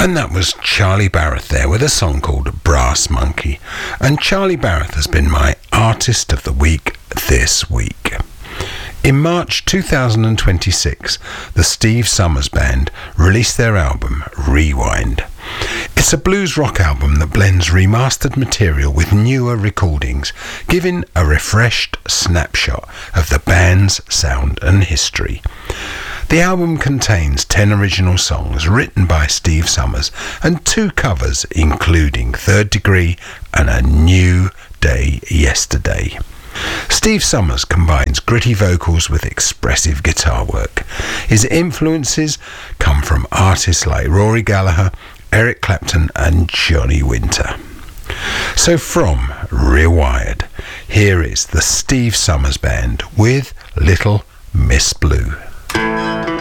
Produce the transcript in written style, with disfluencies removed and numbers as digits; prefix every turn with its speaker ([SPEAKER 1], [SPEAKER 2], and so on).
[SPEAKER 1] And that was Charlie Barrett there with a song called Brass Monkey. And Charlie Barrett has been my Artist of the Week this week. In March 2026, the Steve Summers Band released their album Rewind. It's a blues rock album that blends remastered material with newer recordings, giving a refreshed snapshot of the band's sound and history. The album contains 10 original songs written by Steve Summers and 2 covers, including Third Degree and A New Day Yesterday. Steve Summers combines gritty vocals with expressive guitar work. His influences come from artists like Rory Gallagher, Eric Clapton and Johnny Winter. So from Rewired, here is the Steve Summers Band with Little Miss Blue.